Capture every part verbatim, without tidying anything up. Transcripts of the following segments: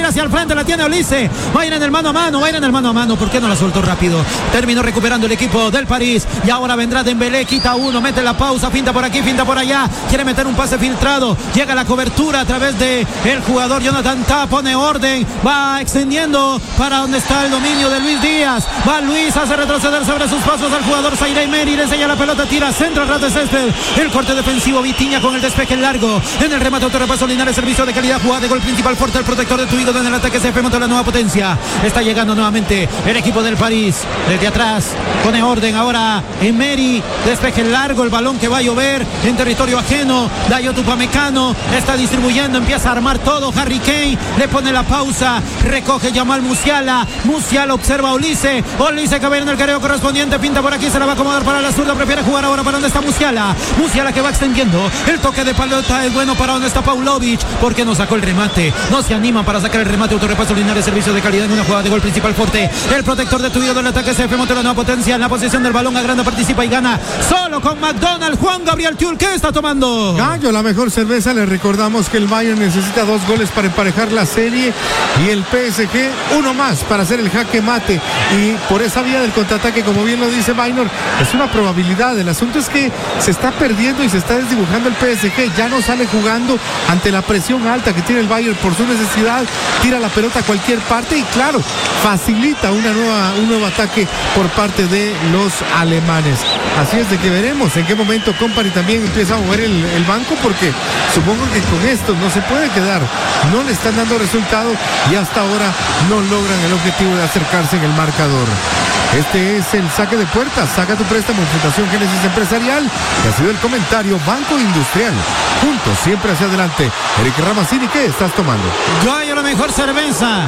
hacia el frente, la tiene Olise. Va a ir en el mano a mano, va a ir en el mano a mano. ¿Por qué no la soltó rápido? Terminó recuperando el equipo del París. Y ahora vendrá Dembélé, quita uno, mete la pausa, finta por aquí, finta por allá. Quiere meter un pase filtrado. Llega la cobertura a través de el jugador Jonathan Tah, pone orden. Va extendiendo para donde está el dominio de Luis Díaz. Va Luis, hace retroceder sobre sus pasos al jugador Zaire Emery. Le enseña la pelota, tira centro, al ras de césped. El corte defensivo, Vitinha con el despeje largo. En el remate, autorrepaso, Linares, servicio de calidad, jugada de gol principal, fuerte, el protector de tu hígado en el ataque. Se monta la nueva potencia. Está llegando nuevamente el equipo del París. Desde atrás, pone orden ahora Emery. Despeje largo, el balón que va a llover en territorio ajeno. Dayot Upamecano está distribuyendo, empieza a armar todo. Harry Kane le pone la pausa. Recoge Jamal Musiala. Musiala observa a Olise. Olise que va en el careo correspondiente. Pinta por aquí, se la va a acomodar para la zurda. Prefiere jugar ahora para donde está Musiala. Musiala que va extendiendo. El toque de pelota es bueno para donde está Paulovic. Porque no sacó el remate. No se animan para sacar el remate. Autorrepaso Linares, servicio de calidad en una jugada de gol principal fuerte. El protector de tu hígado del ataque. C F monta la nueva potencia. En la posesión del balón, agranda, participa y gana. Solo con McDonald's. Juan Gabriel Tiul, ¿qué está tomando? Gallo, la mejor cerveza. Les recordamos que el Bayern necesita dos goles para emparejar la serie y el P S G uno más para hacer el jaque mate. Y por esa vía del contraataque, como bien lo dice Maynor, es una probabilidad. El asunto es que se está perdiendo y se está desdibujando el P S G. Ya no sale jugando ante la presión alta que tiene el Bayern por su necesidad. Tira la pelota a cualquier parte y claro, facilita una nueva, un nuevo ataque por parte de los alemanes. Así es de que veremos en qué momento Kompany también empieza a mover el, el banco, porque supongo que con esto no se puede quedar. No le están dando resultado y hasta ahora no logran el objetivo de acercarse en el marcador. Este es el saque de puertas. Saca tu préstamo en Fundación Génesis Empresarial. Que ha sido el comentario Banco Industrial. Juntos, siempre hacia adelante. Eric Ramazzini, ¿qué estás tomando? Yo hallo la mejor cerveza.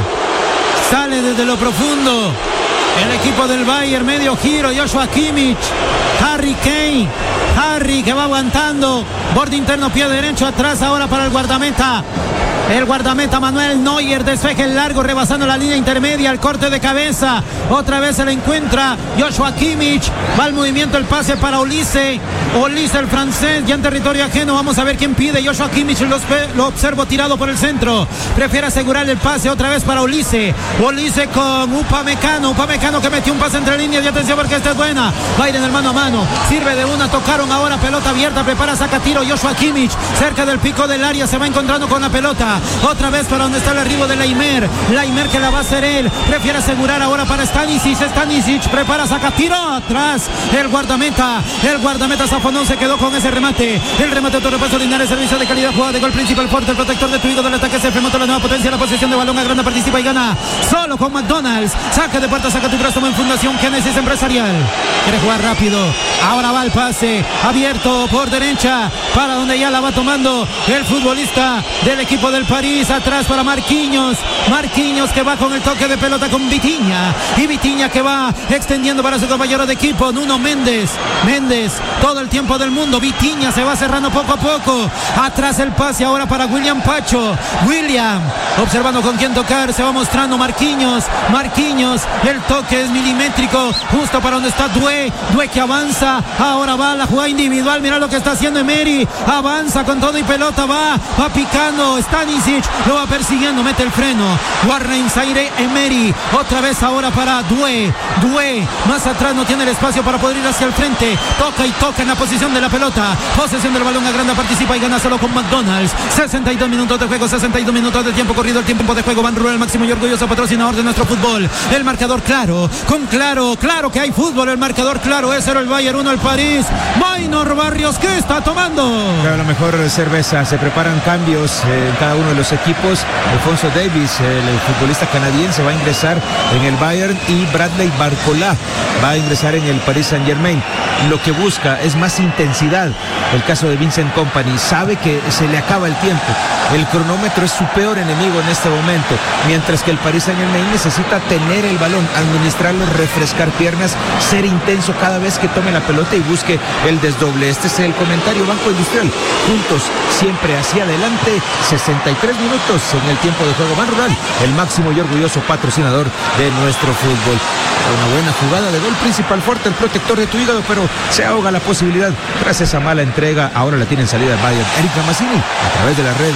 Sale desde lo profundo el equipo del Bayern, medio giro, Joshua Kimmich, Harry Kane, Harry que va aguantando, borde interno, pie derecho, atrás ahora para el guardameta. El guardameta Manuel Neuer, despeje largo, rebasando la línea intermedia, el corte de cabeza, otra vez se le encuentra Joshua Kimmich, va al movimiento, el pase para Olise, Olise el francés, ya en territorio ajeno, vamos a ver quién pide. Joshua Kimmich, lo, lo observo tirado por el centro, prefiere asegurar el pase, otra vez para Olise, Olise con Upamecano, Upamecano que metió un pase entre líneas, y atención porque esta es buena, va a ir en el mano a mano, sirve de una, tocaron ahora, pelota abierta, prepara, saca tiro, Joshua Kimmich, cerca del pico del área, se va encontrando con la pelota. Otra vez para donde está el arribo de Laimer. Laimer que la va a hacer él. Prefiere asegurar ahora para Stanisic. Stanisic prepara, saca tiro. Atrás el guardameta. El guardameta Zafonón se quedó con ese remate. El remate de Torrepaso Linares. Servicio de calidad. Jugada de gol principal fuerte. El protector de tu hígado del ataque. Se remonta la nueva potencia. La posesión de balón. Agranda, participa y gana. Solo con McDonald's. Saca de puerta. Saca tu préstamo en Fundación Génesis Empresarial. Quiere jugar rápido. Ahora va el pase. Abierto por derecha. Para donde ya la va tomando el futbolista del equipo del París, atrás para Marquinhos, Marquinhos que va con el toque de pelota con Vitinha, y Vitinha que va extendiendo para su compañero de equipo, Nuno Méndez, Méndez, todo el tiempo del mundo, Vitinha se va cerrando poco a poco, atrás el pase ahora para William Pacho, William, observando con quién tocar, se va mostrando Marquinhos, Marquinhos, el toque es milimétrico, justo para donde está Due, Due que avanza, ahora va la jugada individual, mira lo que está haciendo Emery, avanza con todo y pelota, va, va picando, Stanisic, lo va persiguiendo, mete el freno, Warren Zaire Emery, otra vez ahora para Due, Due, más atrás no tiene el espacio para poder ir hacia el frente, toca y toca en la posición de la pelota, posesión del balón, agranda, participa y gana solo con McDonald's, sesenta y dos minutos de juego, sesenta y dos minutos de tiempo corrido, el tiempo de juego, Ban Rural, máximo y orgulloso patrocinador de nuestro fútbol, el marcador claro, con claro, claro que hay fútbol, el marcador claro, es cero el Bayern, uno el París, Maynor Barrios, ¿qué está tomando? Claro, la mejor cerveza, se preparan cambios eh, en cada uno de los equipos. Alfonso Davies, el futbolista canadiense, va a ingresar en el Bayern y Bradley Barcola va a ingresar en el Paris Saint-Germain. Lo que busca es más intensidad. El caso de Vincent Kompany, sabe que se le acaba el tiempo. El cronómetro es su peor enemigo en este momento, mientras que el Paris Saint-Germain necesita tener el balón, administrarlo, refrescar piernas, ser intenso cada vez que tome la pelota y busque el desdoble. Este es el comentario Banco Industrial. Juntos, siempre hacia adelante. Sesenta y tres minutos en el tiempo de juego. Ban Rural, el máximo y orgulloso patrocinador de nuestro fútbol. Una buena jugada de gol principal fuerte, el protector de tu hígado, pero se ahoga la posibilidad tras esa mala entrega. Ahora la tiene en salida el Bayern. Eric Ramazzini a través de la red.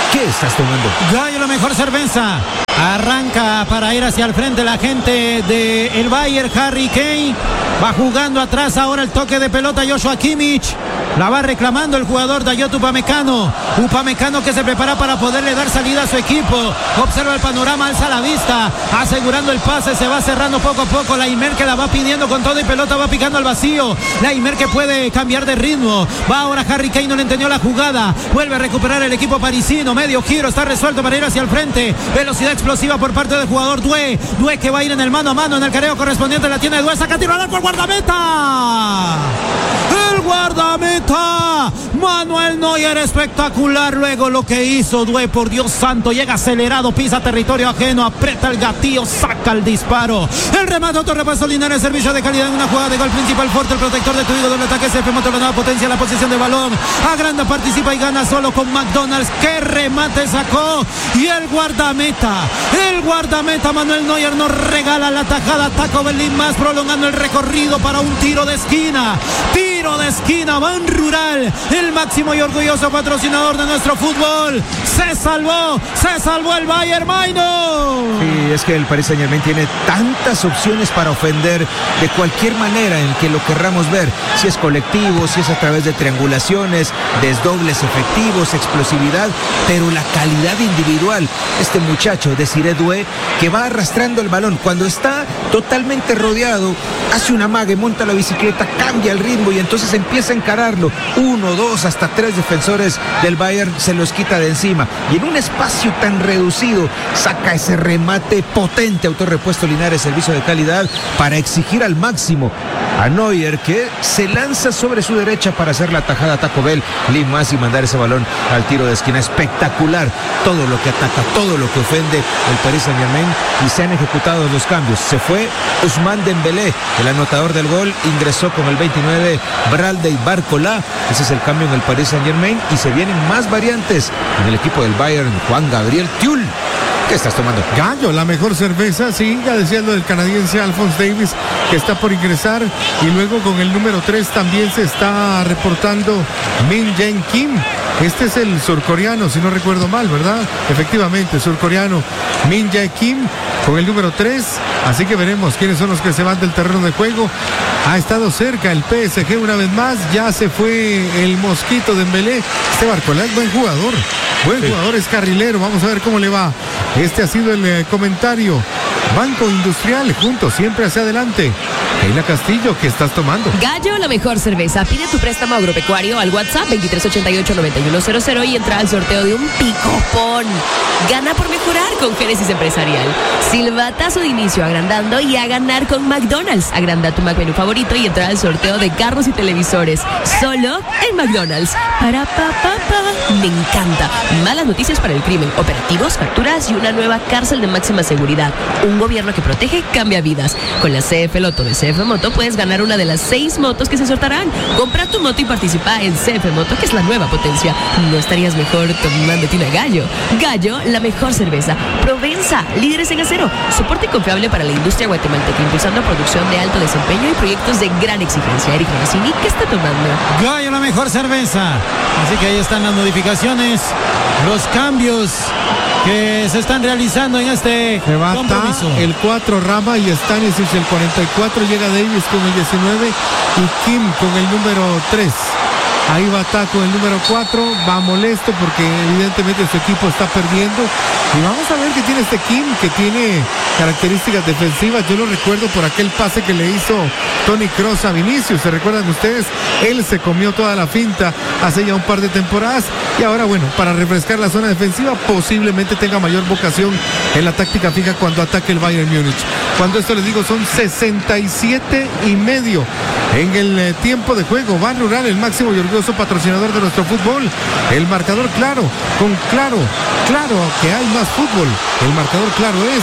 ¿Qué estás tomando? Gallo, la mejor cerveza. Arranca para ir hacia el frente la gente de el Bayern. Harry Kane va jugando atrás ahora el toque de pelota Joshua Kimmich. La va reclamando el jugador Dayot Upamecano. Upamecano que se prepara para poderle dar salida a su equipo. Observa el panorama, alza la vista, asegurando el pase, se va cerrando poco a poco. Laimer que la va pidiendo con todo y pelota, va picando al vacío. Laimer que puede cambiar de ritmo. Va ahora Harry Kane, no le entendió la jugada. Vuelve a recuperar el equipo parisino. Medio giro, está resuelto para ir hacia el frente. Velocidad explosiva por parte del jugador Doué. Doué que va a ir en el mano a mano, en el careo correspondiente. La tiene Doué, saca tiro al arco, el guardameta. El guardameta Manuel Neuer, espectacular luego lo que hizo Doué, por Dios santo, llega acelerado, pisa territorio ajeno, aprieta el gatillo, saca el disparo, el remate, otro repaso Linares, servicio de calidad en una jugada de gol principal, fuerte el protector de tu higo, doble ataque, C F Moto, la nueva potencia, la posición de balón, agranda, participa y gana solo con McDonald's, que remate sacó, y el guardameta, el guardameta Manuel Neuer nos regala la tajada, Taco Belín más, prolongando el recorrido para un tiro de esquina, tiro de esquina, Ban Rural, el máximo y orgulloso patrocinador de nuestro fútbol, se salvó, se salvó el Bayern Maino. Sí, es que el Paris Saint-Germain tiene tantas opciones para ofender de cualquier manera en que lo querramos ver, si es colectivo, si es a través de triangulaciones, desdobles efectivos, explosividad, pero la calidad individual, este muchacho Desiré Doué, que va arrastrando el balón, cuando está totalmente rodeado, hace una amague, monta la bicicleta, cambia el ritmo y entonces empieza a encararlo, uno, dos, hasta tres defensores del Bayern se los quita de encima, y en un espacio tan reducido saca ese remate potente, autorrepuesto Linares, servicio de calidad, para exigir al máximo a Neuer, que se lanza sobre su derecha para hacer la tajada a Taco Bell, Limas, y mandar ese balón al tiro de esquina. Espectacular todo lo que ataca, todo lo que ofende el Paris Saint-Germain, y se han ejecutado los cambios. Se fue Ousmane Dembélé, el anotador del gol, ingresó con el veintinueve Bradley Barcola, ese es el cambio en el Paris Saint-Germain, y se vienen más variantes en el equipo del Bayern. Juan Gabriel Tiul, ¿qué estás tomando? Gallo, la mejor cerveza, sí, ya decía lo del canadiense Alphonse Davies, que está por ingresar, y luego con el número tres también se está reportando Min Jae Kim. Este es el surcoreano, si no recuerdo mal, ¿verdad? Efectivamente, surcoreano Min Jae Kim con el número tres, así que veremos quiénes son los que se van del terreno de juego. Ha estado cerca el P S G una vez más, ya se fue el mosquito de Dembélé. Este Barcola es buen jugador, buen sí. jugador, es carrilero, vamos a ver cómo le va. Este ha sido el eh, comentario. Banco Industrial, juntos, siempre hacia adelante. Keila Castillo, ¿qué estás tomando? Gallo, la mejor cerveza. Pide tu préstamo agropecuario al WhatsApp veintitrés ochenta y ocho noventa y uno cero cero y entra al sorteo de un picopón. Gana por mejorar con Génesis Empresarial. Silbatazo de inicio agrandando y a ganar con McDonald's. Agranda tu McMenú favorito y entra al sorteo de carros y televisores. Solo en McDonald's. Para pa pa pa. Me encanta. Malas noticias para el crimen. Operativos, capturas y una nueva cárcel de máxima seguridad. Un gobierno que protege cambia vidas. Con la C F Loto de C F Moto puedes ganar una de las seis motos que se sortarán. Compra tu moto y participa en C F Moto, que es la nueva potencia. ¿No estarías mejor tomándote una Gallo? Gallo, la mejor cerveza. Provenza, líderes en acero. Soporte confiable para la industria guatemalteca, impulsando producción de alto desempeño y proyectos de gran exigencia. Eric Rossini, ¿qué está tomando? Gallo, la mejor cerveza. Así que ahí están las modificaciones, los cambios que se están realizando en este se va compromiso. El cuatro Rama y Stanisic el cuarenta y cuatro, llega Davis con el diecinueve y Kim con el número tres. Ahí va Taco el número cuatro, va molesto porque evidentemente su equipo está perdiendo. Y vamos a ver qué tiene este Kim, que tiene características defensivas. Yo lo recuerdo por aquel pase que le hizo Toni Kroos a Vinicius. ¿Se recuerdan ustedes? Él se comió toda la finta hace ya un par de temporadas. Y ahora, bueno, para refrescar la zona defensiva, posiblemente tenga mayor vocación en la táctica fija cuando ataque el Bayern Múnich. Cuando esto les digo, son sesenta y siete y medio en el eh, tiempo de juego. Ban Rural, el máximo y orgulloso patrocinador de nuestro fútbol. El marcador claro, con claro, claro que hay más fútbol. El marcador claro es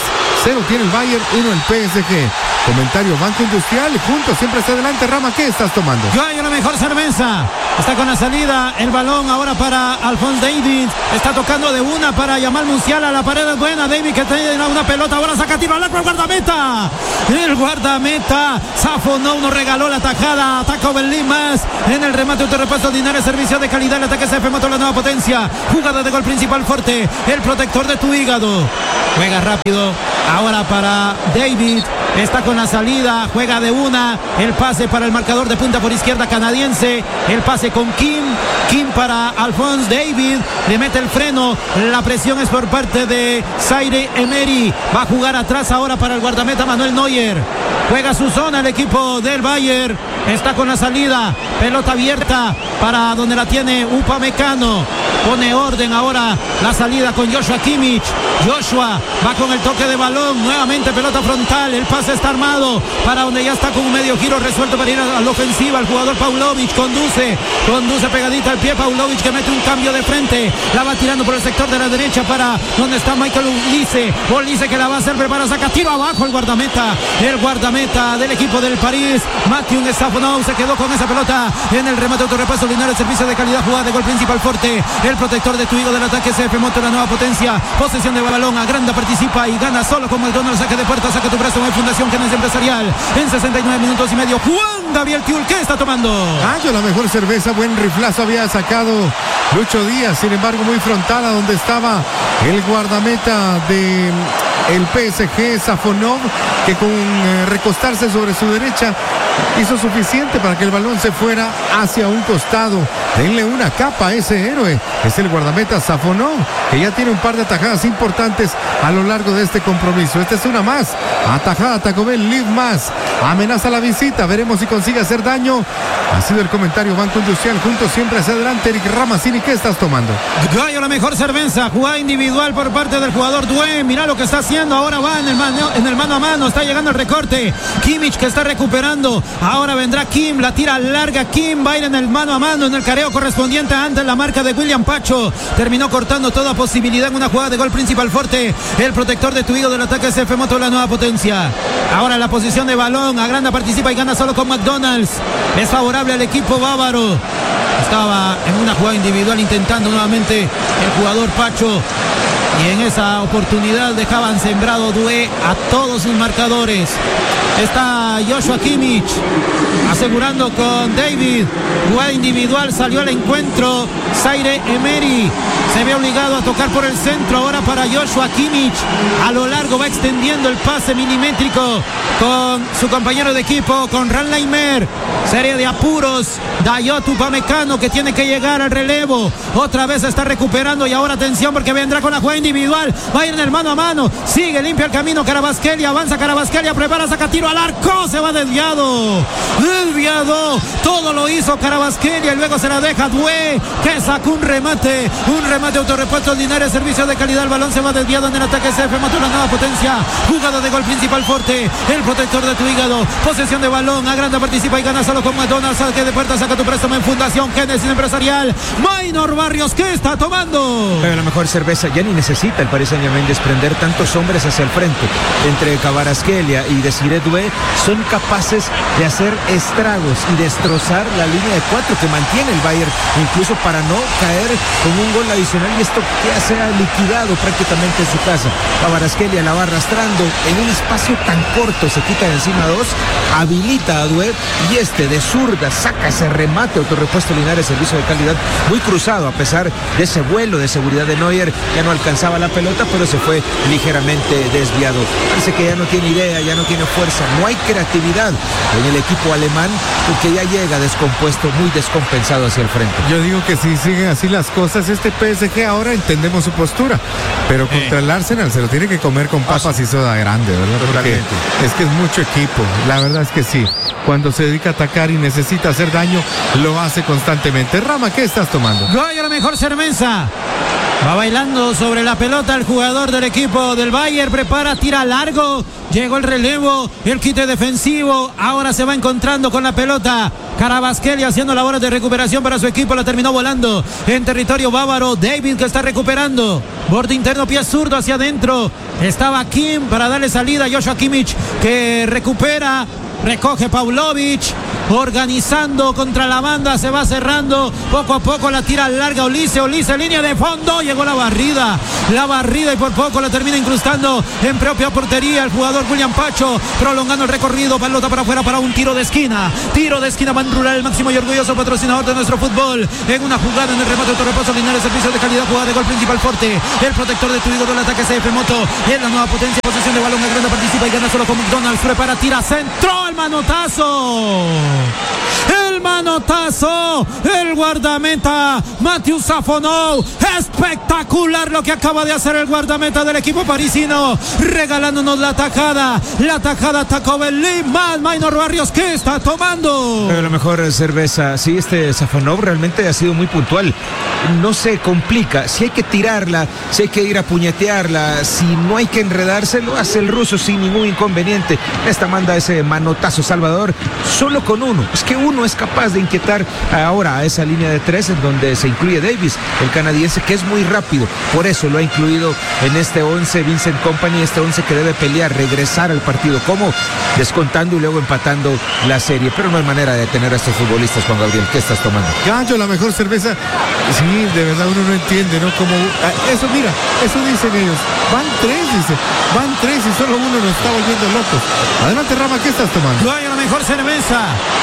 Cero tiene el Bayern, uno el P S G. Comentario Banco Industrial, juntos siempre está adelante. Rama, ¿qué estás tomando? Yo hay una mejor cerveza. Está con la salida, el balón ahora para Alphonse Davies. Está tocando de una para Yamal Musiala. La pared es buena. Davies que tiene una pelota. Ahora saca tiro al arco. El guardameta. El guardameta. Safonov nos regaló la tajada. Ataca Oberlin más. En el remate, autorrepuesto, Linares, servicio de calidad. El ataque C F Motor, la nueva potencia. Jugada de gol principal fuerte. El protector de tu hígado. Juega rápido. Ahora para David. Está con la salida, juega de una, el pase para el marcador de punta por izquierda canadiense, el pase con Kim, Kim para Alphonse Davies, le mete el freno, la presión es por parte de Zaire Emery, va a jugar atrás ahora para el guardameta Manuel Neuer, juega su zona el equipo del Bayern, está con la salida, pelota abierta para donde la tiene Upamecano, pone orden ahora la salida con Joshua Kimmich, Joshua va con el toque de balón, nuevamente pelota frontal, el pase está armado para donde ya está con un medio giro resuelto para ir a la ofensiva, el jugador Paulovic conduce, conduce pegadita al pie, Paulovic que mete un cambio de frente, la va tirando por el sector de la derecha para donde está Michael Olise, Olise que la va a hacer, prepara, saca tiro abajo el guardameta, el guardameta del equipo del París, Mathieu Safonov se quedó con esa pelota en el remate autorrepaso, Linares, servicio de calidad, jugada de gol principal fuerte, el protector de tu higo del ataque C F Motor, la nueva potencia, posesión de balón, agranda, participa y gana solo con McDonald's, saque de puerta, saca tu brazo, Fundación Genes Empresarial, en sesenta y nueve minutos y medio, Juan Gabriel Tiul, ¿qué está tomando? Gallo, la mejor cerveza, buen riflazo había sacado Lucho Díaz, sin embargo muy frontal a donde estaba el guardameta de el P S G, Safonov, que con eh, recostarse sobre su derecha hizo suficiente para que el balón se fuera hacia un costado. Denle una capa a ese héroe, es el guardameta Safonov, que ya tiene un par de atajadas importantes a lo largo de este compromiso. Esta es una más, atajada Taco Bell, Live más, amenaza la visita, veremos si consigue hacer daño. Ha sido el comentario Banco Industrial, juntos siempre hacia adelante. Eric Ramazzini, ¿qué estás tomando? Gallo, la mejor cerveza, jugada individual por parte del jugador Due, mira lo que está haciendo, ahora va en el mano, en el mano a mano, está llegando el recorte, Kimmich que está recuperando, ahora vendrá Kim, la tira larga, Kim va a ir en el mano a mano, en el careo correspondiente antes la marca de William Pacho, terminó cortando toda posibilidad en una jugada de gol principal fuerte, el protector de tu higo del ataque C F Moto, la nueva potencia, ahora la posición de balón, agranda, participa y gana solo con McDonald's, es favorable al equipo bávaro, estaba en una jugada individual intentando nuevamente el jugador Pacho y en esa oportunidad dejaban sembrado Due a todos sus marcadores. Está Joshua Kimmich asegurando con David, jugada individual, salió al encuentro Zaire Emery, se ve obligado a tocar por el centro ahora para Joshua Kimmich, a lo largo va extendiendo el pase milimétrico con su compañero de equipo, con Ranleimer, serie de apuros, Dayot Upamecano que tiene que llegar al relevo, otra vez se está recuperando y ahora atención porque vendrá con la jugada individual, va a ir en el mano a mano, sigue, limpia el camino Carabasquelia, avanza Carabasquelia, prepara, saca tiro al arco, se va desviado, desviado, todo lo hizo Carabasquelia y luego se la deja Due, que sacó un remate, un remate autorrepuesto Linares, servicio de calidad, el balón se va desviado en el ataque C F Motor, la nueva potencia, jugada de gol principal fuerte, el protector de tu hígado, posesión de balón, agranda, participa y gana solo con McDonald's, saque de puerta, saca tu préstamo en Fundación Génesis Empresarial, Maynor Barrios, ¿qué está tomando? Pero la mejor cerveza, ya ni necesita el Paris Saint-Germain desprender tantos hombres hacia el frente, entre Kvaratskhelia y Desiree Doué, son capaces de hacer estragos y destrozar la línea de cuatro que mantiene el Bayern, incluso para no caer con un gol adicional y esto ya sea liquidado prácticamente en su casa. Kvaratskhelia la va arrastrando en un espacio tan corto, se quita de encima dos, habilita a Doué y este de zurda saca ese remate autorrepuesto Linares, servicio de calidad muy cruzado a pesar de ese vuelo de seguridad de Neuer, ya no alcanzaba la pelota pero se fue ligeramente desviado. Parece que ya no tiene idea, ya no tiene fuerza, no hay creatividad en el equipo alemán porque ya llega descompuesto, muy descompensado hacia el frente. Yo digo que si siguen así las cosas, este P S G ahora entendemos su postura, pero contra eh. el Arsenal se lo tiene que comer con papas y soda grande, ¿verdad? Porque es que es mucho equipo, la verdad es que sí. Cuando se dedica a atacar y necesita hacer daño, lo hace constantemente. Rama, ¿qué estás tomando? Goya, la mejor cerveza. Va bailando sobre la pelota el jugador del equipo del Bayern. Prepara, tira largo. Llegó el relevo, el quite defensivo. Ahora se va encontrando con la pelota Kvaratskhelia haciendo labores de recuperación para su equipo. La terminó volando en territorio bávaro. David que está recuperando. Borde interno, pie zurdo hacia adentro. Estaba Kim para darle salida a Joshua Kimmich que recupera. Recoge Paulovic, organizando contra la banda, se va cerrando, poco a poco la tira larga Olise, Olise, línea de fondo, llegó la barrida, la barrida y por poco la termina incrustando en propia portería el jugador William Pacho, prolongando el recorrido, pelota para afuera para un tiro de esquina, tiro de esquina, Ban Rural, el máximo y orgulloso patrocinador de nuestro fútbol, en una jugada en el remate de Torrepaso, Linares, servicio de calidad, jugada de gol principal Forte, el protector de tu ídolo del ataque C F Moto, y en la nueva potencia, posesión de balón, el grande participa y gana solo con McDonald's, prepara, tira, centro, el manotazo, el manotazo, el guardameta Mathieu Safonov, espectacular lo que acaba de hacer el guardameta del equipo parisino, regalándonos la tajada, la tajada atacó Berlín, más Maynor Barrios, ¿qué está tomando? Pero la mejor cerveza, sí, este Safonov realmente ha sido muy puntual, no se complica, si hay que tirarla, si hay que ir a puñetearla, si no hay que enredarse, lo hace el ruso sin ningún inconveniente. Esta manda ese manotazo Salvador, solo con uno, es que uno es capaz de inquietar ahora a esa línea de tres en donde se incluye Davis, el canadiense, que es muy rápido, por eso lo ha incluido en este once Vincent Kompany, este once que debe pelear, regresar al partido, como descontando y luego empatando la serie, pero no hay manera de detener a estos futbolistas. Juan Gabriel, ¿qué estás tomando? Gallo, la mejor cerveza. Sí, de verdad uno no entiende, ¿no? Como eso, mira, eso dicen ellos, van tres, dice, van tres y solo uno nos está volviendo locos. Adelante, Rama, ¿qué estás tomando? No hay la mejor cerveza.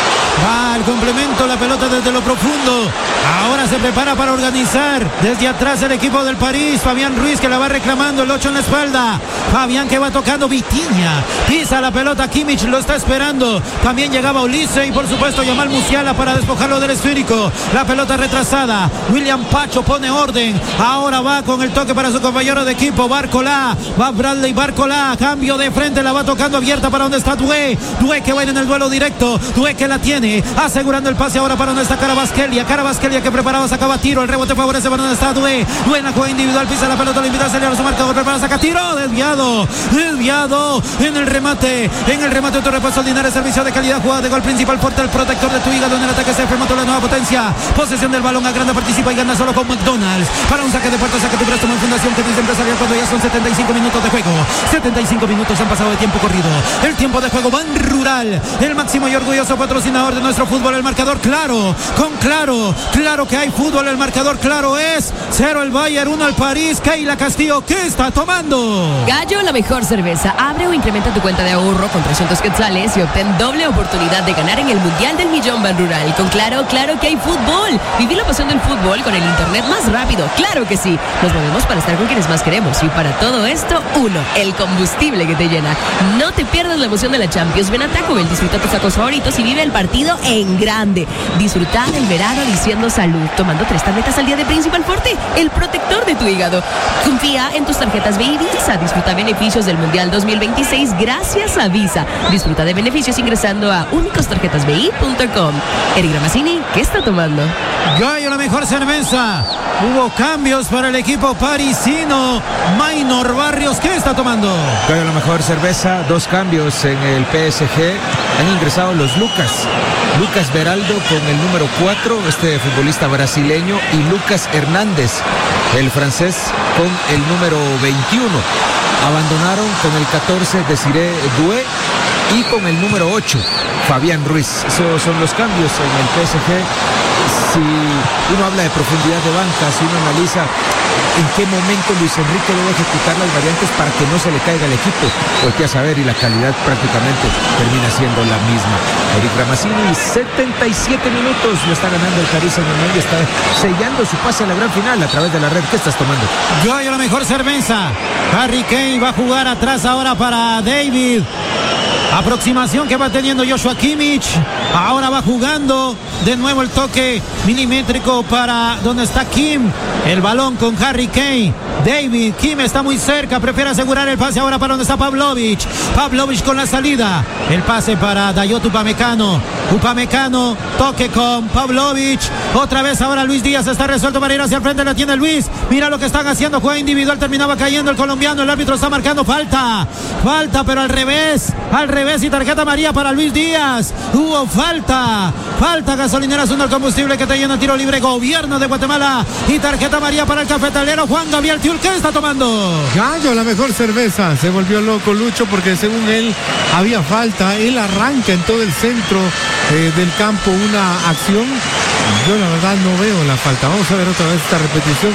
Va al complemento, la pelota desde lo profundo. Ahora se prepara para organizar desde atrás el equipo del París. Fabián Ruiz que la va reclamando, el ocho en la espalda. Fabián que va tocando, Vitinha pisa la pelota, Kimmich lo está esperando. También llegaba Olise y por supuesto Yamal Musiala para despojarlo del esférico. La pelota retrasada, William Pacho pone orden. Ahora va con el toque para su compañero de equipo, Barcola. Va Bradley Barcola, cambio de frente, la va tocando abierta para donde está Doué. Doué que va en el duelo directo, Doué que la tiene, asegurando el pase ahora para donde está Kvaratskhelia. Kvaratskhelia que preparaba, sacaba tiro, el rebote favorece para donde está Doué. Doué en la jugada individual, pisa la pelota, le invita a salir a su marcador, prepara, saca tiro, desviado, desviado en el remate, en el remate de Torrepaso, Linares, servicio de calidad, jugada de gol principal, Porta el protector de tu hígado en el ataque, se Moto, la nueva potencia, posesión del balón, Agranda participa y gana solo con McDonald's, para un saque de puerta, saque tu préstamo en Fundación Feliz Empresarial cuando ya son setenta y cinco minutos de juego, setenta y cinco minutos han pasado de tiempo corrido, el tiempo de juego, Ban Rural, el máximo y orgulloso patrocinador de nuestro fútbol, el marcador claro, con claro, claro que hay fútbol, el marcador claro es cero el Bayern, uno el París. Keila Castillo, ¿qué está tomando? Gallo, la mejor cerveza. Abre o incrementa tu cuenta de ahorro con trescientos quetzales y obtén doble oportunidad de ganar en el Mundial del Millón Ban Rural. Con Claro, claro que hay fútbol. Vivir la pasión del fútbol con el internet más rápido. Claro que sí. Nos movemos para estar con quienes más queremos. Y para todo esto, uno, el combustible que te llena. No te pierdas la emoción de la Champions. Ven a Taco Bell, disfruta tus tacos favoritos y vive el partido en grande. Disfruta del verano diciendo salud, tomando tres tabletas al día de Principal Forte, el protector de tu hígado. Confía en tus tarjetas B I Visa. Disfruta beneficios del Mundial dos mil veintiséis gracias a Visa. Disfruta de beneficios ingresando a únicos tarjetas b i punto com. Eric Ramazzini, ¿qué está tomando? Gallo, la mejor cerveza. Hubo cambios para el equipo parisino. Maynor Barrios, ¿qué está tomando? Gallo, la mejor cerveza. Dos cambios en el P S G. Han ingresado los Lucas. Lucas Beraldo con el número cuatro, este futbolista brasileño, y Lucas Hernández, el francés, con el número veintiuno. Abandonaron con el catorce Desiré Doué y con el número ocho Fabián Ruiz. Esos son los cambios en el P S G. Si uno habla de profundidad de banca, si uno analiza en qué momento Luis Enrique debe ejecutar las variantes para que no se le caiga el equipo, voltea a saber y la calidad prácticamente termina siendo la misma. Eric Ramazzini, setenta y siete minutos lo está ganando el Paris Saint-Germain y está sellando su pase a la gran final a través de la red. ¿Qué estás tomando? Yo hay la mejor cerveza. Harry Kane va a jugar atrás ahora para David. Aproximación que va teniendo Joshua Kimmich. Ahora va jugando de nuevo el toque milimétrico para donde está Kim. El balón con Harry Kane. David Kim está muy cerca, prefiere asegurar el pase ahora para donde está Pavlovic. Pavlovic con la salida. El pase para Dayot Upamecano. Upamecano, toque con Pavlovic. Otra vez ahora Luis Díaz está resuelto para ir hacia el frente. La tiene Luis. Mira lo que están haciendo. Juega individual. Terminaba cayendo el colombiano. El árbitro está marcando falta. Falta, pero al revés. Al revés y tarjeta amarilla para Luis Díaz. Hubo falta. Falta. Gasolineras uno el combustible que te llena. Tiro libre. Gobierno de Guatemala. Y tarjeta amarilla para el cafetalero Juan Gabriel Tiul. ¿Qué está tomando? Gallo, la mejor cerveza. Se volvió loco Lucho porque según él había falta. Él arranca en todo el centro eh, del campo una acción. Yo la verdad no veo la falta. Vamos a ver otra vez esta repetición.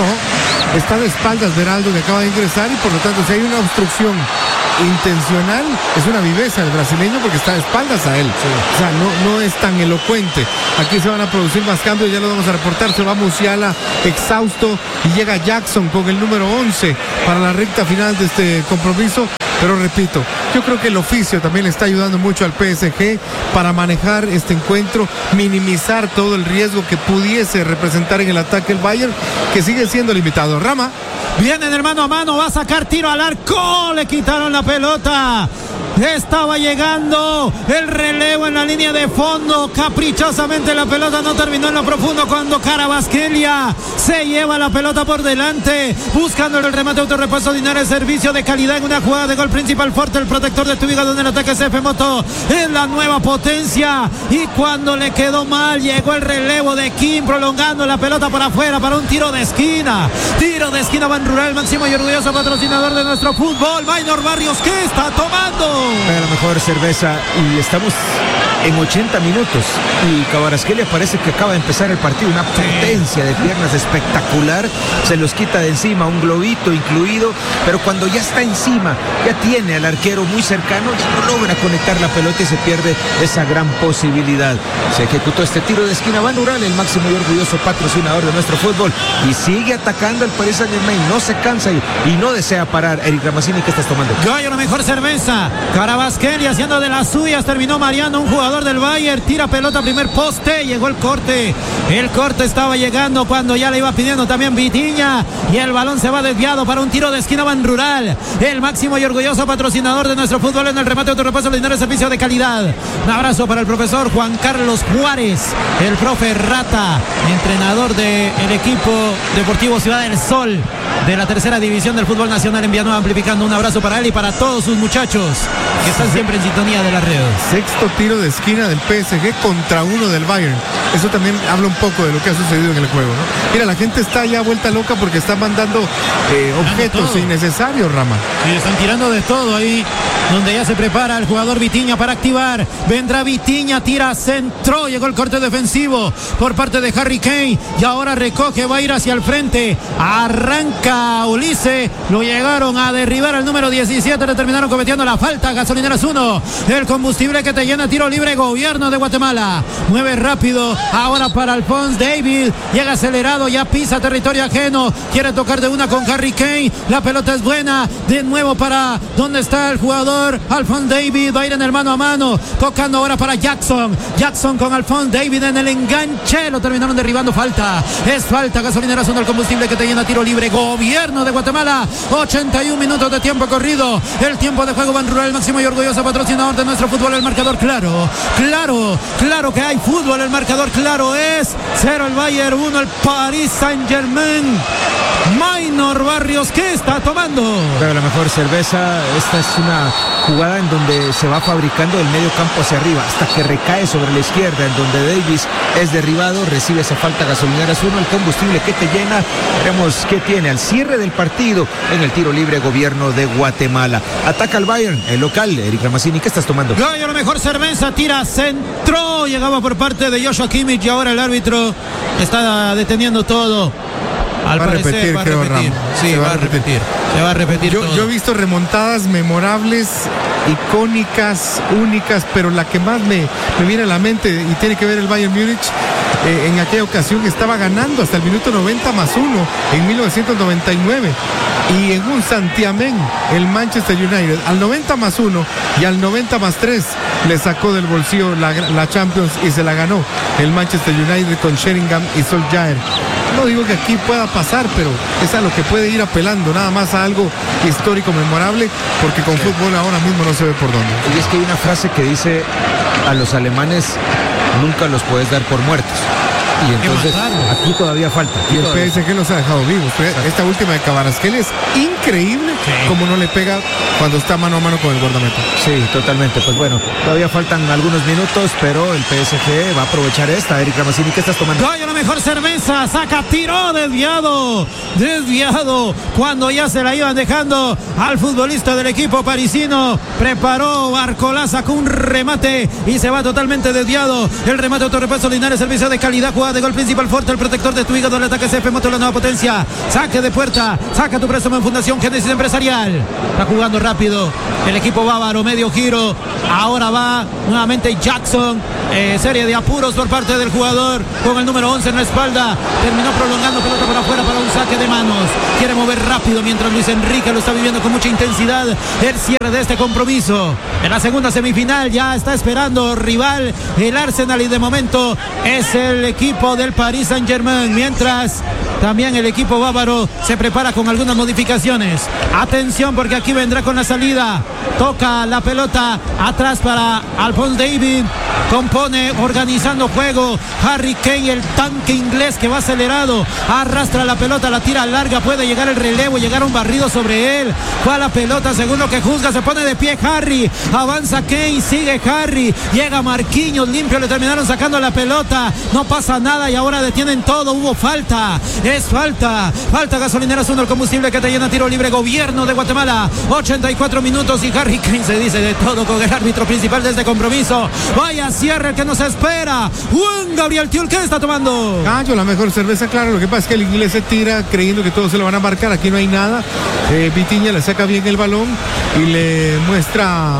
No, está de espaldas Beraldo que acaba de ingresar y por lo tanto si hay una obstrucción intencional es una viveza del brasileño porque está de espaldas a él. Sí. O sea, no, no es tan elocuente. Aquí se van a producir más cambios, ya lo vamos a reportar. Se va Musiala exhausto y llega Jackson con el número once para la recta final de este compromiso. Pero repito, yo creo que el oficio también le está ayudando mucho al P S G para manejar este encuentro, minimizar todo el riesgo que pudiese representar en el ataque el Bayern, que sigue siendo limitado. Rama. Vienen el mano a mano, va a sacar tiro al arco, le quitaron la pelota. Estaba llegando el relevo en la línea de fondo. Caprichosamente la pelota no terminó en lo profundo cuando Carabasquelia se lleva la pelota por delante. Buscando el remate autorrepuesto Linares. Servicio de calidad en una jugada de gol principal. Forte el protector de tu hígado en el ataque. C F Moto es la nueva potencia. Y cuando le quedó mal llegó el relevo de Kim prolongando la pelota por afuera para un tiro de esquina. Tiro de esquina Ban Rural, máximo y orgulloso patrocinador de nuestro fútbol. Maynor Barrios, ¿qué está tomando? La mejor cerveza y estamos en ochenta minutos y Carabasquelia parece que acaba de empezar el partido, una potencia de piernas espectacular, se los quita de encima, un globito incluido, pero cuando ya está encima, ya tiene al arquero muy cercano, ya no logra conectar la pelota y se pierde esa gran posibilidad. Se ejecutó este tiro de esquina Ban Rural, el máximo y orgulloso patrocinador de nuestro fútbol, y sigue atacando al Paris Saint-Germain, no se cansa y, y no desea parar. Eric Ramazzini, ¿qué estás tomando? Gallo, la mejor cerveza. Carabasquelia haciendo de las suyas, terminó Mariano, un jugador del Bayern, tira pelota, primer poste, llegó el corte, el corte estaba llegando cuando ya le iba pidiendo también Vitinha, y el balón se va desviado para un tiro de esquina Ban Rural, el máximo y orgulloso patrocinador de nuestro fútbol en el remate autorrepaso, el dinero de servicio de calidad. Un abrazo para el profesor Juan Carlos Juárez, el profe Rata, entrenador del equipo deportivo Ciudad del Sol de la tercera división del fútbol nacional en Villanueva, amplificando. Un abrazo para él y para todos sus muchachos que están siempre en sintonía de la red. Sexto tiro de esquina del P S G contra uno del Bayern. Eso también habla un poco de lo que ha sucedido en el juego, ¿no? Mira, la gente está ya vuelta loca porque están mandando eh, objetos innecesarios, Rama. Sí, están tirando de todo ahí, donde ya se prepara el jugador Vitinha para activar. Vendrá Vitinha, tira, centro, llegó el corte defensivo por parte de Harry Kane y ahora recoge, va a ir hacia el frente. Arranca Ulises, lo llegaron a derribar al número diecisiete, le terminaron cometiendo la falta. Gasolineras uno, el combustible que te llena, tiro libre, gobierno de Guatemala. Mueve rápido, ahora para Alphonse Davies, llega acelerado, ya pisa territorio ajeno, quiere tocar de una con Harry Kane, la pelota es buena, de nuevo para donde está el jugador Alphonse Davies, va a ir en el mano a mano, tocando ahora para Jackson, Jackson con Alphonse Davies en el enganche, lo terminaron derribando, falta, es falta. Gasolineras uno, el combustible que te llena, tiro libre, gobierno de Guatemala. Ochenta y un minutos de tiempo corrido, el tiempo de juego Ban Rural, el máximo y orgulloso patrocinador de nuestro fútbol, el marcador claro, claro, claro que hay fútbol, el marcador claro es cero el Bayern, uno el Paris Saint-Germain. Maynor Barrios, ¿qué está tomando? Pero la mejor cerveza, esta es una jugada en donde se va fabricando del medio campo hacia arriba hasta que recae sobre la izquierda, en donde Davies es derribado, recibe esa falta. Gasolineras uno, el combustible que te llena. Veremos qué tiene al cierre del partido en el tiro libre, gobierno de Guatemala. Ataca al Bayern, el local. Eric Ramazzini, ¿qué estás tomando? Gallo, la mejor cerveza, tira, centro, llegaba por parte de Joshua Kimmich y ahora el árbitro está deteniendo todo. Al va parecer, a repetir, va a creo, repetir. Ramos. Sí, se va, va a repetir. repetir. Se va a repetir yo, todo. Yo he visto remontadas memorables, icónicas, únicas, pero la que más me, me viene a la mente y tiene que ver el Bayern Múnich. Eh, en aquella ocasión estaba ganando hasta el minuto noventa más uno en mil novecientos noventa y nueve y en un santiamén el Manchester United al noventa más uno y al noventa más tres le sacó del bolsillo la, la Champions y se la ganó el Manchester United con Sheringham y Solskjaer. No digo que aquí pueda pasar, pero es a lo que puede ir apelando, nada más a algo histórico, memorable, porque con fútbol ahora mismo no se ve por dónde. Y es que hay una frase que dice: a los alemanes nunca los puedes dar por muertos. Y entonces aquí todavía falta. Aquí y el todavía. P S G los ha dejado vivos. Esta última de Kvaratskhelia es increíble, sí, como no le pega cuando está mano a mano con el guardameta. Sí, totalmente. Pues bueno, todavía faltan algunos minutos, pero el P S G va a aprovechar esta. Eric Ramazzini, ¿qué estás tomando? Goyo, la mejor cerveza, saca, tiró, desviado, desviado, cuando ya se la iban dejando al futbolista del equipo parisino, preparó Barcolá, sacó un remate y se va totalmente desviado. El remate autorrepuesto Linares, servicio de calidad, jugada de gol principal fuerte, el protector de tu hígado, el ataque C F Moto, la nueva potencia, saque de puerta, saca tu préstamo en Fundación Génesis Empresarial. Está jugando rápido el equipo bávaro, medio giro, ahora va nuevamente Jackson, eh, serie de apuros por parte del jugador con el número once en la espalda, terminó prolongando pelota por afuera para un saque de manos, quiere mover rápido mientras Luis Enrique lo está viviendo con mucha intensidad el cierre de este compromiso. En la segunda semifinal ya está esperando rival el Arsenal y de momento es el equipo del Paris Saint-Germain, mientras también el equipo bávaro se prepara con algunas modificaciones. Atención, porque aquí vendrá con la salida, toca la pelota atrás para Alphonse Davies, compone organizando juego Harry Kane, el tanque inglés que va acelerado, arrastra la pelota, la tira larga, puede llegar el relevo, llegar a un barrido sobre él, va la pelota según lo que juzga, se pone de pie Harry, avanza Kane, sigue Harry, llega Marquinhos, limpio, le terminaron sacando la pelota, no pasa nada y ahora detienen todo, hubo falta, es falta, falta Gasolineras uno, el combustible que te llena, tiro libre, gobierno de Guatemala, ochenta y cuatro minutos y Harry Kane se dice de todo con el árbitro principal de este compromiso. Vaya cierre el que nos espera. Juan Gabriel Tiul, ¿qué está tomando? Gallo, la mejor cerveza, claro. Lo que pasa es que el inglés se tira creyendo que todos se lo van a marcar. Aquí no hay nada. Eh, Vitinha le saca bien el balón y le muestra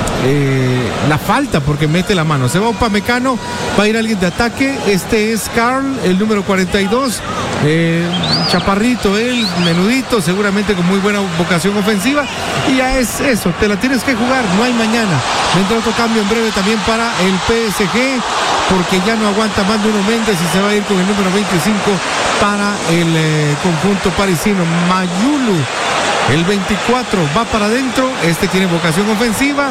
eh, la falta porque mete la mano. Se va Upamecano, va a ir alguien de ataque. Este es Carl, el número cuarenta y dos. Eh, chaparrito, él, menudito, seguramente con muy buena vocación ofensiva. Y ya es eso, te la tienes que jugar, no hay mañana. Vendrá otro cambio en breve también para el P S G, porque ya no aguanta más Nuno Méndez y se va a ir con el número veinticinco para el eh, conjunto parisino. Mayulu, el veinticuatro, va para adentro. Este tiene vocación ofensiva.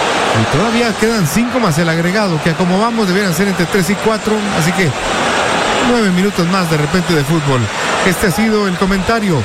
Y todavía quedan cinco más el agregado, que como vamos deberían ser entre tres y cuatro. Así que nueve minutos más de repente de fútbol. Este ha sido el comentario.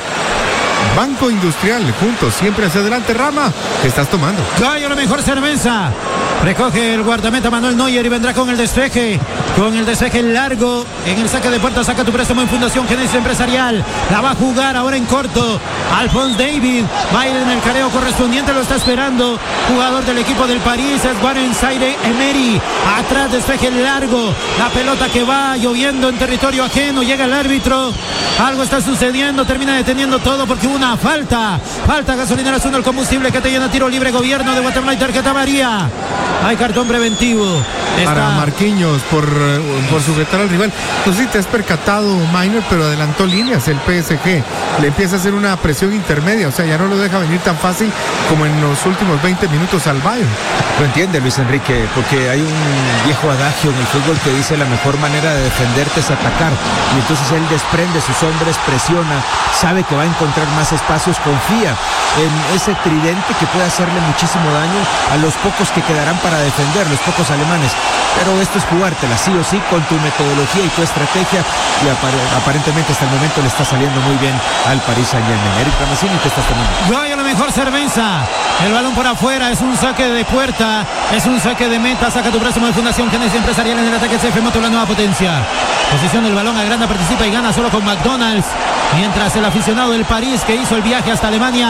Banco Industrial, juntos, siempre hacia adelante. Rama, ¿qué estás tomando? Gallo, la mejor cerveza. Recoge el guardameta Manuel Neuer y vendrá con el despeje, con el despeje largo, en el saque de puerta, saca tu préstamo en Fundación Génesis Empresarial, la va a jugar ahora en corto, Alphonse Davies, va a ir en el careo correspondiente, lo está esperando, jugador del equipo del París, es Warren Zaire Emery, atrás despeje largo, la pelota que va lloviendo en territorio ajeno, llega el árbitro, algo está sucediendo, termina deteniendo todo porque hubo una falta, falta Gasolineras uno, el combustible que te llena, tiro libre, gobierno de Guatemala y tarjeta amarilla. Hay cartón preventivo. Está... Para Marquinhos por, por sujetar al rival. No sé si te has percatado, Minor, pero adelantó líneas el P S G. Le empieza a hacer una presión intermedia. O sea, ya no lo deja venir tan fácil como en los últimos veinte minutos al Bayern. Lo entiende Luis Enrique, porque hay un viejo adagio en el fútbol que dice la mejor manera de defenderte es atacar. Y entonces él desprende sus hombres, presiona, sabe que va a encontrar más espacios, confía en ese tridente que puede hacerle muchísimo daño a los pocos que quedarán para defender, los pocos alemanes. Pero esto es jugártela sí o sí con tu metodología y tu estrategia, y apare aparentemente hasta el momento le está saliendo muy bien al Paris Saint-Germain. Eric Ramazzini, ¿qué estás tomando? Goya, la mejor cerveza. El balón por afuera, es un saque de puerta, es un saque de meta, saca tu préstamo de Fundación Génesis Empresarial en el ataque C F Moto, la nueva potencia. Posición del balón, agranda, participa y gana solo con McDonald's. Mientras el aficionado del París que hizo el viaje hasta Alemania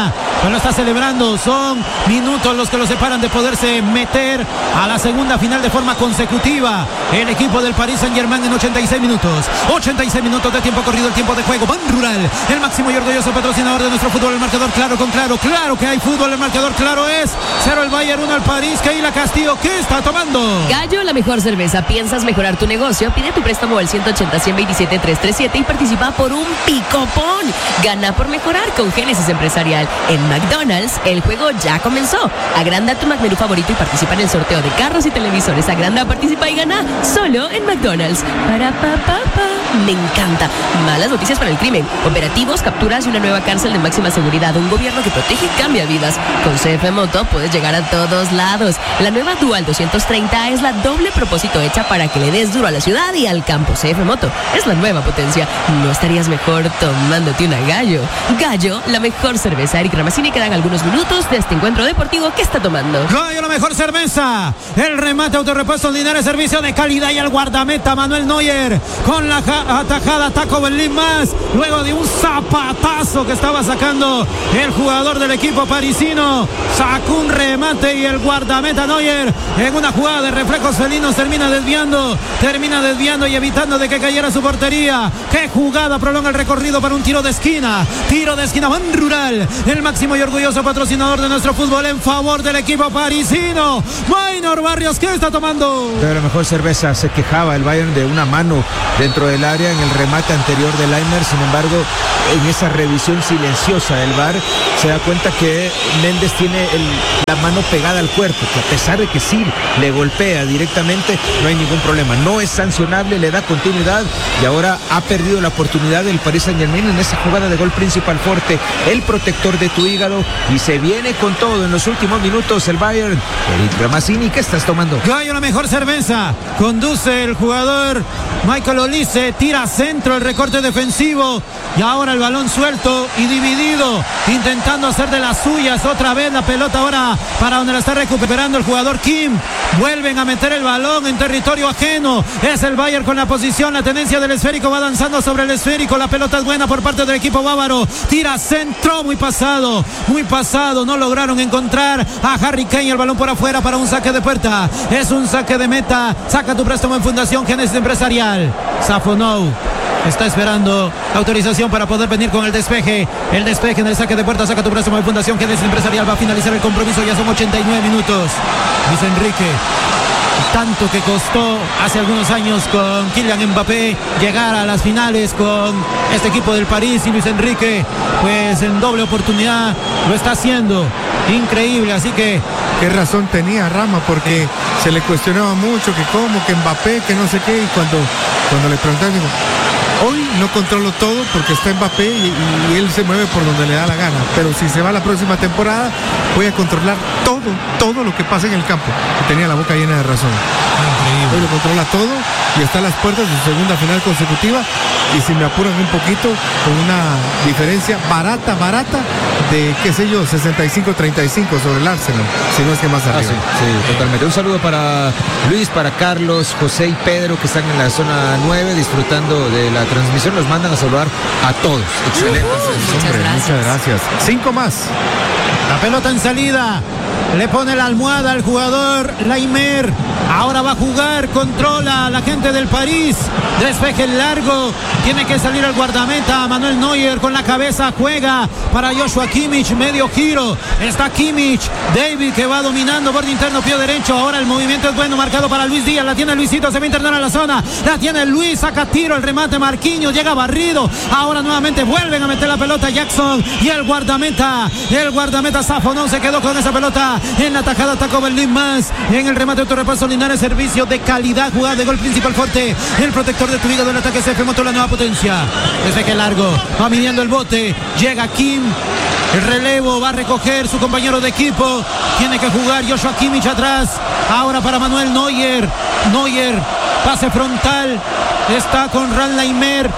pues lo está celebrando. Son minutos los que lo separan de poderse meter a la segunda final de forma consecutiva. El equipo del Paris Saint-Germain en ochenta y seis minutos. ochenta y seis minutos de tiempo corrido, el tiempo de juego. Ban Rural, el máximo y orgulloso patrocinador de nuestro fútbol. El marcador claro con claro. Claro que hay fútbol. El marcador claro es cero el Bayern, uno el París. Keila Castillo, ¿qué está tomando? Gallo, la mejor cerveza. ¿Piensas mejorar tu negocio? Pide tu préstamo al ciento ochenta, ciento veintisiete, trescientos treinta y siete y participa por un picopón. Gana por mejorar con Génesis Empresarial. En McDonald's, el juego ya comenzó. Agranda tu McMenú favorito y participa en el sorteo de carros y televisores. Agranda, participa y gana solo en McDonald's. Para pa pa pa. Me encanta. Malas noticias para el crimen. Operativos, capturas y una nueva cárcel de máxima seguridad. Un gobierno que protege y cambia vidas. Con C F Moto puedes llegar a todos lados. La nueva Dual doscientos treinta es la doble propósito hecha para que le des duro a la ciudad y al campo. C F Moto es la nueva potencia. ¿No estarías mejor tomándote una Gallo? Gallo, la mejor cerveza. Eric Ramazzini, quedan algunos minutos de este encuentro deportivo. ¿Qué está tomando? Gallo, la mejor cerveza. El remate autorrepuesto Linares, servicio de calidad y al guardameta Manuel Neuer con la atajada Taco Berlín más. Luego de un zapatazo que estaba sacando el jugador del equipo parisino, sacó un remate y el guardameta Neuer en una jugada de reflejos felinos termina desviando, termina desviando y evitando de que cayera su portería. Qué jugada, prolonga el recorrido para un tiro de esquina. Tiro de esquina, Ban Rural, el máximo y orgulloso patrocinador de nuestro fútbol en favor del equipo parisino. Maynor Barrios, ¿qué está tomando? De la mejor cerveza. Se quejaba el Bayern de una mano dentro del área en el remate anterior de Laimer. Sin embargo, en esa revisión silenciosa del V A R se da cuenta que Méndez tiene el, la mano pegada al cuerpo, que a pesar de que sí le golpea directamente, no hay ningún problema. No es sancionable, le da continuidad y ahora ha perdido la oportunidad del Paris Saint-Germain en esa jugada de gol principal. Forte, el protector de tu hígado, y se viene con todo en los últimos minutos el Bayern. Eric Ramazzini, ¿qué estás tomando? Gallo, la mejor cerveza. Conduce el jugador Michael Olise, tira centro, el recorte defensivo y ahora el balón suelto y dividido, intentando hacer de las suyas otra vez la pelota ahora para donde la está recuperando el jugador Kim. Vuelven a meter el balón en territorio ajeno. Es el Bayern con la posición, la tendencia del esférico, va danzando sobre el esférico. La pelota es buena por parte del equipo bávaro. Tira centro, muy pasado, muy pasado. No lograron encontrar a Harry Kane, el balón por afuera para un saque de puerta. Es un saque de meta. Saca tu préstamo en Fundación Génesis Empresarial. Safonou está esperando autorización para poder venir con el despeje. El despeje en el saque de puerta. Saca tu préstamo de Fundación Génesis Empresarial. Va a finalizar el compromiso. Ya son ochenta y nueve minutos. Luis Enrique, tanto que costó hace algunos años con Kylian Mbappé llegar a las finales con este equipo del París, y Luis Enrique pues en doble oportunidad lo está haciendo. Increíble, así que qué razón tenía Rama, porque se le cuestionaba mucho que cómo, que Mbappé, que no sé qué, y cuando, cuando le preguntaron, digo, hoy no controlo todo porque está Mbappé y, y él se mueve por donde le da la gana, pero si se va la próxima temporada voy a controlar todo, todo lo que pasa en el campo. Y tenía la boca llena de razón. Increíble. Hoy lo controla todo y está a las puertas de su segunda final consecutiva, y si me apuran un poquito, con una diferencia barata, barata de, qué sé yo, sesenta y cinco treinta y cinco sobre el Arsenal, si no es que más arriba. Ah, sí, sí, totalmente. Un saludo para Luis, para Carlos, José y Pedro, que están en la zona nueve disfrutando de la transmisión. Los mandan a saludar a todos. Excelente. Uh, muchas, Hombre, gracias. muchas gracias. Cinco más. la pelota en salida. Le pone la almohada al jugador Laimer. Ahora va a jugar, controla a la gente del París. Despeje largo. Tiene que salir el guardameta. Manuel Neuer con la cabeza juega para Joshua Kimmich. Medio giro. Está Kimmich. David que va dominando. Borde interno, pie derecho. Ahora el movimiento es bueno. Marcado para Luis Díaz. La tiene Luisito. Se va a internar a la zona. La tiene Luis. Saca tiro. El remate Marquinhos. Llega barrido. Ahora nuevamente vuelven a meter la pelota Jackson. Y el guardameta. El guardameta Safo no se quedó con esa pelota. En la tajada Taco Berlín más. En el remate autorrepaso Linares. Servicio de calidad. Jugada de gol principal fuerte. El protector de tu hígado del ataque C F Moto, la nueva potencia. Desde largo. Va midiendo el bote. Llega Kim. El relevo va a recoger su compañero de equipo. Tiene que jugar Joshua Kimmich atrás. Ahora para Manuel Neuer. Neuer. Pase frontal. Está con Ran Laimer.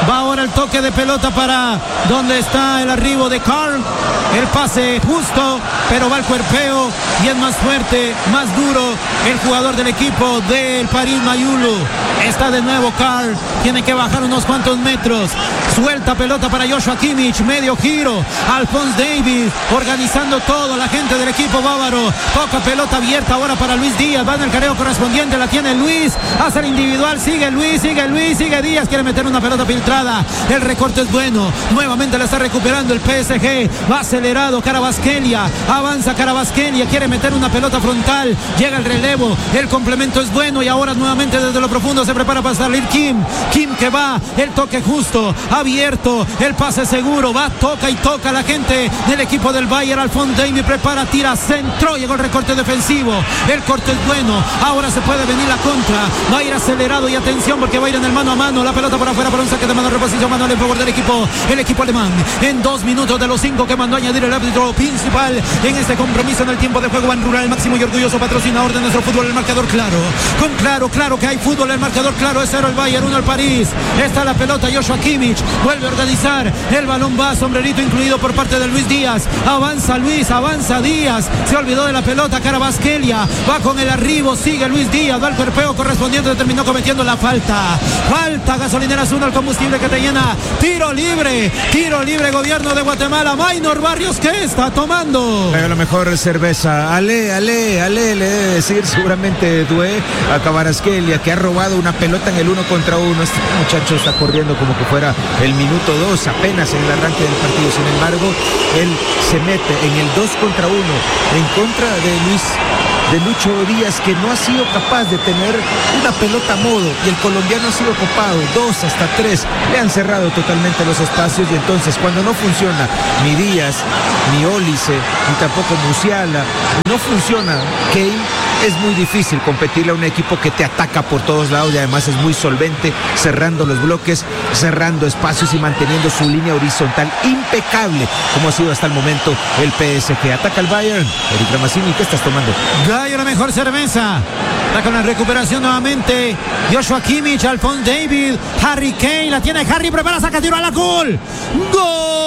Va ahora el toque de pelota para donde está el arribo de Carl. El pase justo, pero va el cuerpeo y es más fuerte, más duro el jugador del equipo del París Mayulu. Está de nuevo Carl, tiene que bajar unos cuantos metros. Suelta pelota para Joshua Kimmich, medio giro. Alphonse Davies organizando todo, la gente del equipo bávaro. Toca pelota abierta ahora para Luis Díaz. Va en el careo correspondiente, la tiene Luis. Hace el individual, sigue Luis, sigue Luis, sigue Díaz. Quiere meter una pelota filtrada. El recorte es bueno. Nuevamente la está recuperando el P S G. Va acelerado Kvaratskhelia. Avanza Kvaratskhelia. Quiere meter una pelota frontal. Llega el relevo. El complemento es bueno. Y ahora nuevamente desde lo profundo se prepara para salir Kim. Kim que va. El toque justo. Abierto. El pase seguro. Va, toca y toca la gente del equipo del Bayern. Alphonse Davies prepara, tira, centro. Llegó el recorte defensivo. El corte es bueno. Ahora se puede venir la contra. Va a ir acelerado y atención porque va a ir en el mano a mano. La pelota por afuera para un saque de mano. Reposición manual en favor del equipo. El equipo alemán. En dos minutos de los cinco que mandó a añadir el árbitro principal en este compromiso en el tiempo de juego Ban Rural, máximo y orgulloso patrocinador de nuestro fútbol. El marcador claro. Con claro, claro que hay fútbol. El marcador claro es cero el Bayern, uno el París. Está la pelota. Joshua Kimmich vuelve a organizar. El balón va, sombrerito incluido por parte de Luis Díaz. Avanza Luis, avanza Díaz. Se olvidó de la pelota. Kvaratskhelia va con el arribo. Sigue Luis Díaz. Va al cuerpeo correspondiente. Terminó cometiendo la falta. Falta. Gasolineras uno, el combustible que te llena. Tiro libre. Tiro libre. Gobierno de Guatemala. Maynor Barrios, ¿qué está tomando? A lo mejor cerveza. Ale, ale, ale, le debe decir seguramente Dué a Kvaratskhelia, que ha robado una pelota en el uno contra uno. Este muchacho está corriendo como que fuera el minuto dos, apenas en el arranque del partido. Sin embargo, él se mete en el dos contra uno en contra de Luis de Lucho Díaz, que no ha sido capaz de tener una pelota a modo, y el colombiano ha sido copado, dos hasta tres, le han cerrado totalmente los espacios, y entonces cuando no funciona ni Díaz, ni Ólice, ni tampoco Musiala, no funciona Kane, es muy difícil competirle a un equipo que te ataca por todos lados y además es muy solvente, cerrando los bloques, cerrando espacios y manteniendo su línea horizontal impecable, como ha sido hasta el momento el P S G. Ataca el Bayern. Eric Ramazzini, ¿qué estás tomando? Gallo, la mejor cerveza. Está con la recuperación nuevamente Joshua Kimmich, Alphonse Davies, Harry Kane, la tiene Harry, prepara, saca, tiro a la gol. ¡Gol!